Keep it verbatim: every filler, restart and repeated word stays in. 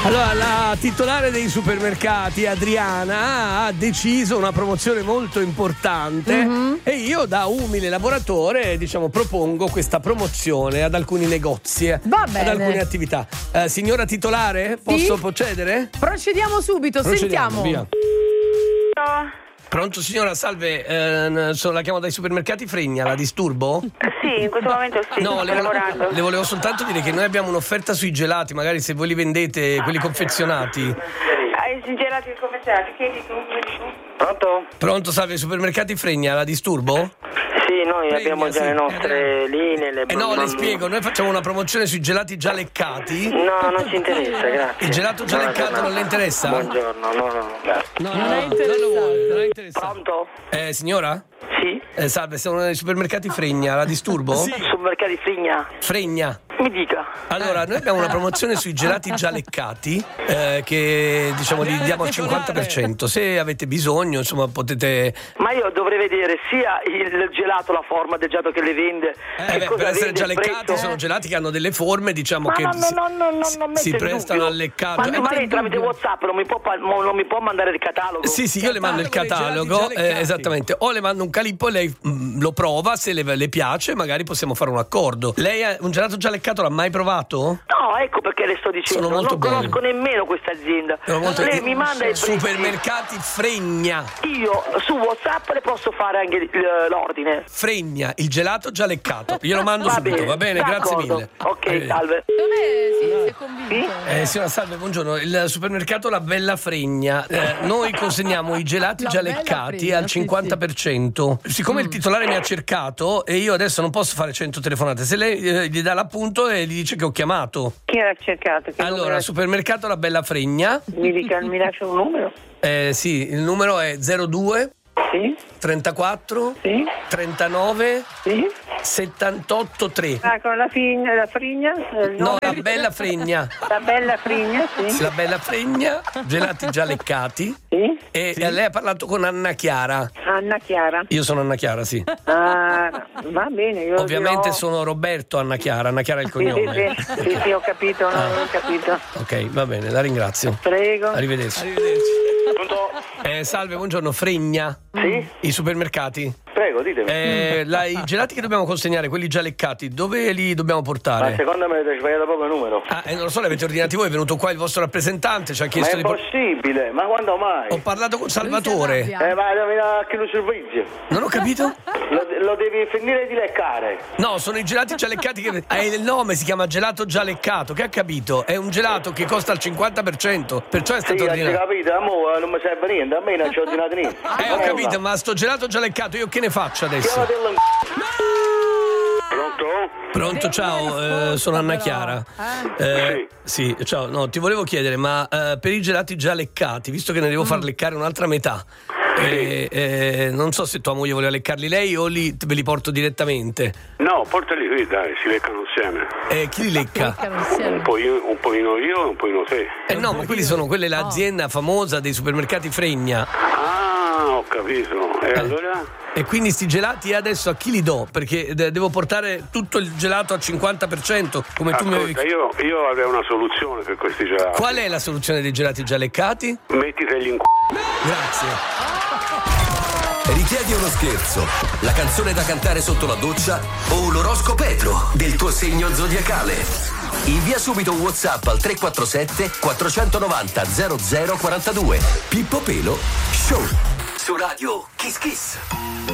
Allora, la titolare dei supermercati, Adriana, ha deciso una promozione molto importante mm-hmm. e io, da umile lavoratore, diciamo, propongo questa promozione ad alcuni negozi, Va bene. ad alcune attività. Eh, signora titolare, posso sì? procedere? Procediamo subito, Procediamo, sentiamo. Via. Pronto signora, salve, eh, sono, la chiamo dai supermercati Fregna, la disturbo? Sì, in questo momento sì, No, sto le, lavorando. le volevo soltanto dire che noi abbiamo un'offerta sui gelati, magari se voi li vendete, quelli confezionati. I gelati confezionati, chiedi tu, chiedi tu. Pronto? Pronto, salve, supermercati Fregna, la disturbo? Sì, noi Fregna, abbiamo già sì, le nostre eh, linee. Le Eh no, non... le spiego, noi facciamo una promozione sui gelati già leccati. No, non ci interessa, grazie. Il gelato già No, leccato no, non le interessa? Buongiorno, no, no, no. No, Non no, è interessante. non lo vuole, non è interessante. Pronto? Eh, signora? Sì? Eh, salve, siamo nei supermercati Fregna, la disturbo? Sì. Supermercati Frigna? Fregna. Mi dica. Allora, noi abbiamo una promozione sui gelati già leccati eh, che diciamo li diamo al cinquanta per cento. Se avete bisogno, insomma, potete. Ma io dovrei vedere sia il gelato, la forma del gelato che le vende. Eh, che beh, cosa per essere vende, già il leccati prezzo. sono gelati che hanno delle forme, diciamo, Ma che no, si, no, no, no, si- non mette si in prestano dubbio. al leccato. Ma, Eh, ma lei tramite WhatsApp non mi può, pa- mo- non mi può mandare il catalogo? Sì, sì, io le mando il Catalogo dei catalogo, gelati già leccati. eh, esattamente. O le mando un calippo e lei mm, lo prova, se le, le piace, magari possiamo fare un accordo. Lei ha un gelato già leccato, l'ha mai provato? No, ecco perché le sto dicendo. Sono molto non buoni. conosco nemmeno questa azienda. Sono molto- Lei mi manda i prezzi. Supermercati Fregna. Io su WhatsApp le posso fare anche il- l'ordine. Fregna, il gelato già leccato. Glielo mando Va subito, bene, va bene? Grazie d'accordo. mille. Ok, Eh, salve. Dov'è? Sì, si è convinto. Eh, signora, salve, buongiorno. Il supermercato La Bella Fregna. Eh, noi consegniamo i gelati La già Bella leccati Fregna, al sì, cinquanta per cento. Siccome il titolare mi ha cercato e io adesso non posso fare cento telefonate, se lei eh, gli dà l'appunto e gli dice che ho chiamato. Chi era cercato? Che Allora, numero- supermercato La Bella Fregna. mi, dica, mi lascia un numero? Eh, sì, il numero è zero due Sì, trentaquattro sì, trentanove sì. settantotto tre. Ah, con la, figna, la frigna? Il No, nome? La Bella Fregna. La bella frigna, sì. La Bella Fregna, gelati già leccati. Sì. E lei ha parlato con Anna Chiara. Anna Chiara. Io sono Anna Chiara, sì. Ah, va bene, io Ovviamente io... sono Roberto Anna Chiara. Anna Chiara è il Sì, sì, cognome. sì, sì, sì, ho capito, no, ho capito. Ok, va bene, la ringrazio. Prego. Arrivederci. Pronto? Eh, salve, buongiorno, Fregna. Sì? I supermercati. Prego, ditemi. Eh, la- I gelati che dobbiamo consegnare, quelli già leccati, dove li dobbiamo Ma portare? secondo me avete sbagliato proprio il numero. Ah, eh, non lo so, li avete ordinati voi, è venuto qua il vostro rappresentante, ci ha Ma chiesto è di por- impossibile, ma quando mai? Ho parlato con Lui si Salvatore. arrabbia. Eh, ma devi a che lo servizio. Non ho capito? Lo, lo devi finire di leccare. No, sono i gelati già leccati che eh, il nome si chiama gelato già leccato, che ha capito? È un gelato che costa il cinquanta per cento, perciò è Sì, stato hai ordinato. capito, a mo non mi serve niente, a me non ci ho ordinato niente. Eh, ho capito, ma sto gelato già leccato io che ne faccio adesso? Chiamatelo in Pronto? Pronto, ciao, eh, sono Anna Chiara. Eh, sì, ciao, no, ti volevo chiedere, ma eh, per i gelati già leccati, visto che ne devo far leccare un'altra metà, eh, eh, non so se tua moglie voleva leccarli lei o li, ve li porto direttamente. No, portali qui, dai, si leccano insieme. Eh, chi li lecca? Leccano insieme. Un po' io, un pochino io e un pochino te. Eh no, ma quelli sono quelle l'azienda famosa dei supermercati Fregna. Ah, ho capito. E allora? E quindi sti gelati adesso a chi li do? Perché de- devo portare tutto il gelato al cinquanta per cento come tu mi avevi. Ascolta, io, io avrei una soluzione per questi gelati. Qual è la soluzione dei gelati già leccati? Mettiteli in c***o. Grazie. Richiedi uno scherzo, la canzone da cantare sotto la doccia o l'oroscopetro del tuo segno zodiacale? Invia subito un WhatsApp al tre quattro sette quattro nove zero zero zero quattro due. Pippo Pelo Show su Radio Kiss Kiss.